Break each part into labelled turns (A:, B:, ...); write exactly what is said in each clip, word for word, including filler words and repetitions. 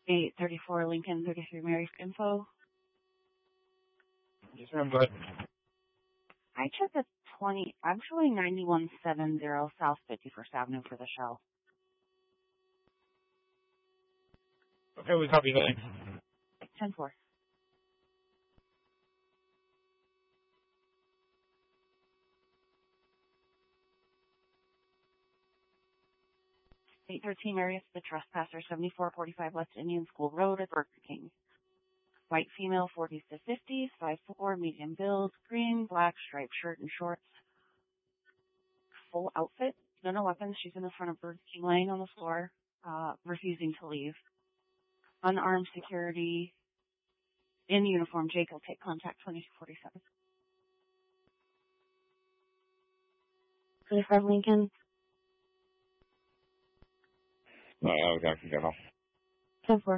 A: eight thirty-four Lincoln, thirty-three Mary for info.
B: Yes, ma'am, go ahead.
A: I checked at twenty, actually ninety-one seventy South fifty-first Avenue for the shell.
B: Okay, we copy that.
A: ten four. eight thirteen Marius, the trespasser, seventy-four forty-five West Indian School Road at Burger King. White female, forties to fifties, five four, medium build, green, black, striped shirt and shorts. Full outfit, no no weapons. She's in the front of Burger King, laying on the floor, uh, refusing to leave. Unarmed security, in uniform. Jake will take contact, twenty-two forty-seven. thirty-five Lincoln.
B: No, I was actually going off.
A: ten four.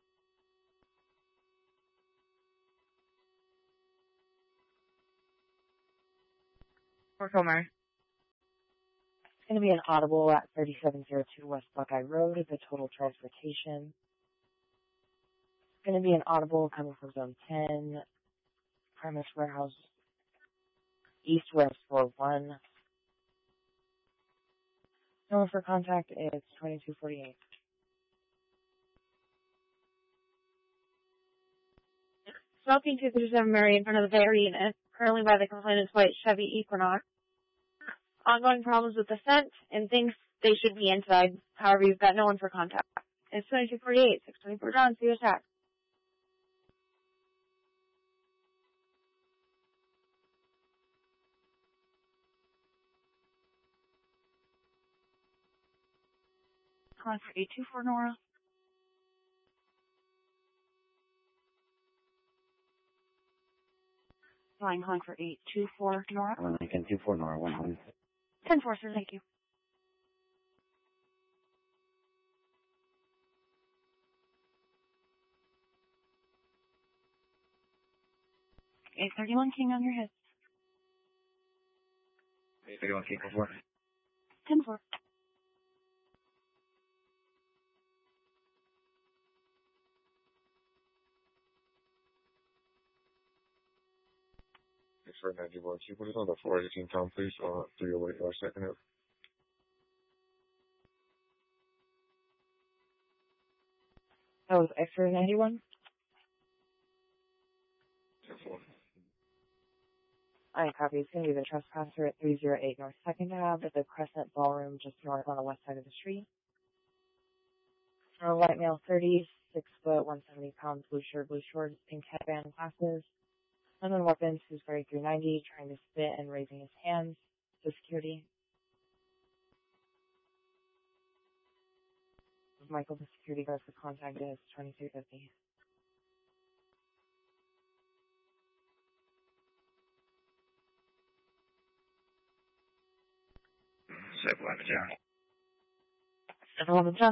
C: Fort Comer. It's going to be an audible at thirty-seven oh two West Buckeye Road. The total transportation. It's going to be an audible coming from Zone ten. Premise Warehouse. East West four one. Number for contact is twenty-two forty-eight.
D: Smoking two thirty-seven Mary in front of the Bay Arena, currently by the complainant's white Chevy Equinox. Ongoing problems with the scent and thinks they should be inside. However, you've got no one for contact. It's twenty-two forty-eight, six twenty-four John, see you attack.
A: Calling for eight two four Nora. Flying calling for eight two four Nora.
E: One Lincoln, two four Nora, one one.
A: ten four, sir, thank you. eight thirty-one King on your head.
E: eight thirty-one King, four.
A: ten four.
B: Thanks for ninety-one. Can you put it on the four eighteen Tom, please? Uh, three oh eight, or second it.
C: That was X-ray ninety-one.
B: ten four.
C: I copy. It's going to be the trespasser at three oh eight North second Ave at the Crescent Ballroom just north on the west side of the street. For a white male, thirty, six foot, one hundred seventy pounds, blue shirt, blue shorts, pink headband, glasses. Unknown weapons, who's wearing three ninety, trying to spit and raising his hands to security. Michael, the security guard for contact is twenty-two fifty.
E: seven eleven John.
C: seven eleven John.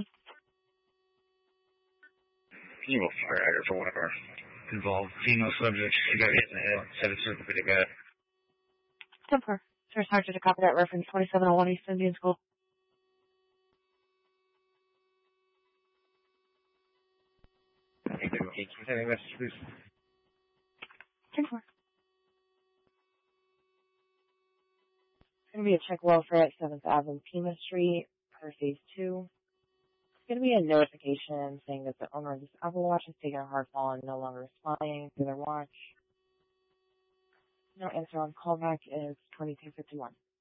E: You will fire at her for one of our involved female subjects. She got hit in the head. Said it's super pretty bad.
A: ten four. Sir Sergeant to copy that reference, twenty-seven oh one East Indian School.
E: eight thirty-one King, can you send me a message, please?
A: ten four.
C: It's going to be a check welfare at seventh Avenue, Pima Street, per phase two. It's going to be a notification saying that the owner of this Apple Watch has taken a hard fall and no longer responding to their watch. No answer on callback is twenty-two fifty-one.